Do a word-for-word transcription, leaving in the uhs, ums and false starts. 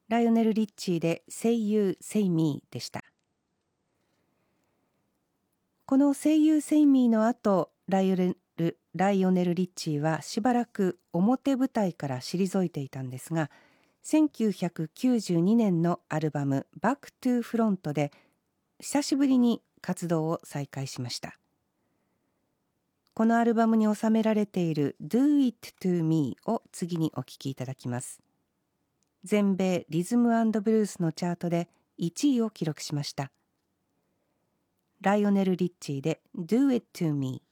ライオネル・リッチーで Say You, Say Me でした。この Say You, Say Me の後、ライオネル、ライオネル・リッチーはしばらく表舞台から退いていたんですが、せんきゅうひゃくきゅうじゅうにねんのアルバム Back to Front で久しぶりに活動を再開しました。このアルバムに収められている Do It To Me を次にお聴きいただきます。全米リズム&ブルースのチャートでいちいを記録しました。ライオネル・リッチーで Do It To Me。